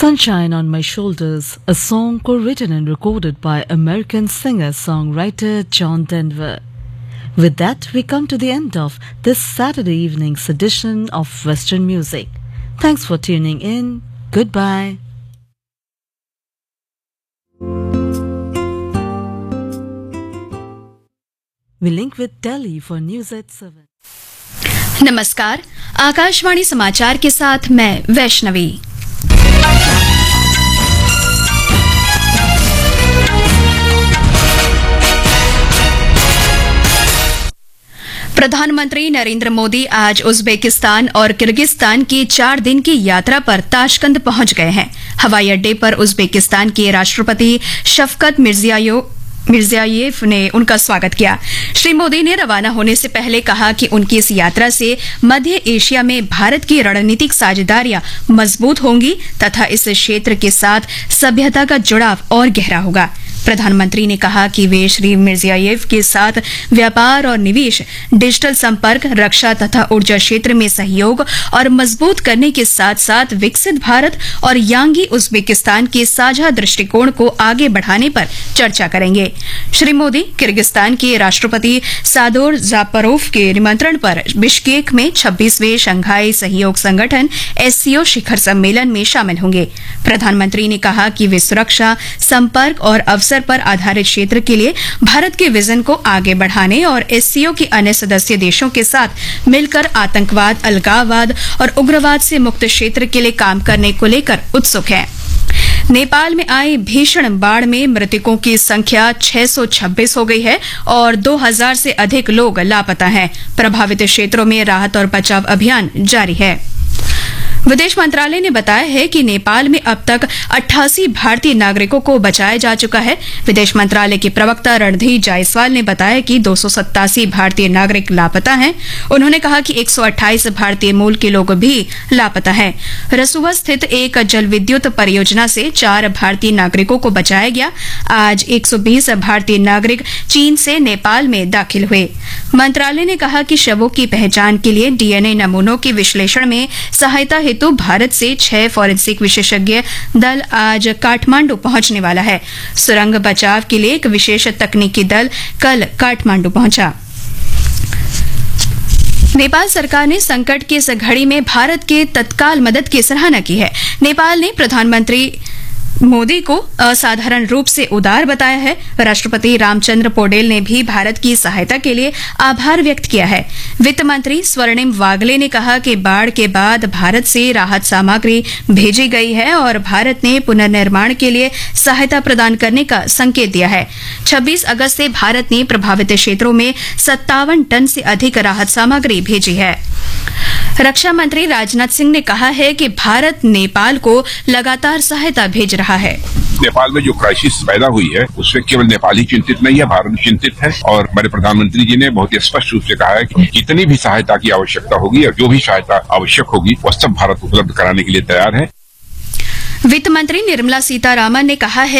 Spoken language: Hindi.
Sunshine on My Shoulders, a song co-written and recorded by American singer-songwriter John Denver. With that, we come to the end of this Saturday evening's edition of Western Music. Thanks for tuning in. Goodbye. We link with Delhi for news at 7. नमस्कार, आकाशवाणी समाचार के साथ मैं वैष्णवी। प्रधानमंत्री नरेंद्र मोदी आज उज्बेकिस्तान और किर्गिस्तान की 4 दिन की यात्रा पर ताशकंद पहुंच गए हैं। हवाई अड्डे पर उज्बेकिस्तान के राष्ट्रपति शफकत मिर्जियायेव ने उनका स्वागत किया। श्री मोदी ने रवाना होने से पहले कहा कि उनकी इस यात्रा से मध्य एशिया में भारत की रणनीतिक साझेदारियां मजबूत होंगी तथा इस क्षेत्र के साथ सभ्यता का जुड़ाव और गहरा होगा। प्रधानमंत्री ने कहा कि वे श्री मिर्जियायेव के साथ व्यापार और निवेश, डिजिटल संपर्क, रक्षा तथा ऊर्जा क्षेत्र में सहयोग और मजबूत करने के साथ साथ विकसित भारत और यांगी उज्बेकिस्तान के साझा दृष्टिकोण को आगे बढ़ाने पर चर्चा करेंगे। श्री मोदी किर्गिस्तान के राष्ट्रपति सादोर जापरोव के निमंत्रण पर बिश्केक में 26वें शंघाई सहयोग संगठन SCO शिखर सम्मेलन में शामिल होंगे। प्रधानमंत्री ने कहा कि वे सुरक्षा, संपर्क और अवसर पर आधारित क्षेत्र के लिए भारत के विजन को आगे बढ़ाने और SCO के अन्य सदस्य देशों के साथ मिलकर आतंकवाद, अलगाववाद और उग्रवाद से मुक्त क्षेत्र के लिए काम करने को लेकर उत्सुक हैं। नेपाल में आई भीषण बाढ़ में मृतकों की संख्या 626 हो गई है और 2000 से अधिक लोग लापता हैं। प्रभावित क्षेत्रों में राहत और बचाव अभियान जारी है। विदेश मंत्रालय ने बताया है कि नेपाल में अब तक 88 भारतीय नागरिकों को बचाया जा चुका है। विदेश मंत्रालय के प्रवक्ता रणधीर जायसवाल ने बताया कि 287 भारतीय नागरिक लापता हैं। उन्होंने कहा कि 128 भारतीय मूल के लोग भी लापता हैं। रसुआ स्थित एक जल विद्युत परियोजना से 4 भारतीय नागरिकों को बचाया गया। आज 120 भारतीय नागरिक चीन से नेपाल में दाखिल हुए। मंत्रालय ने कहा कि शवों की पहचान के लिए DNA नमूनों के विश्लेषण में सहायता हेतु भारत से 6 फॉरेंसिक विशेषज्ञ दल आज काठमांडू पहुंचने वाला है। सुरंग बचाव के लिए एक विशेष तकनीकी दल कल काठमांडू पहुंचा। नेपाल सरकार ने संकट की इस घड़ी में भारत के तत्काल मदद की सराहना की है। नेपाल ने प्रधानमंत्री मोदी को असाधारण रूप से उदार बताया है। राष्ट्रपति रामचंद्र पौडेल ने भी भारत की सहायता के लिए आभार व्यक्त किया है। वित्त मंत्री स्वर्णिम वागले ने कहा कि बाढ़ के बाद भारत से राहत सामग्री भेजी गई है और भारत ने पुनर्निर्माण के लिए सहायता प्रदान करने का संकेत दिया है। 26 अगस्त से भारत ने प्रभावित क्षेत्रों में 57 टन से अधिक राहत सामग्री भेजी है। रक्षा मंत्री राजनाथ सिंह ने कहा है कि भारत नेपाल को लगातार सहायता भेज रहा है। नेपाल में जो क्राइसिस पैदा हुई है उससे केवल नेपाल ही चिंतित नहीं है, भारत चिंतित है और हमारे प्रधानमंत्री जी ने बहुत ही स्पष्ट रूप से कहा है कि जितनी भी सहायता की आवश्यकता होगी और जो भी सहायता आवश्यक होगी वह सब भारत उपलब्ध कराने के लिए तैयार है। वित्त मंत्री निर्मला सीतारामन ने कहा है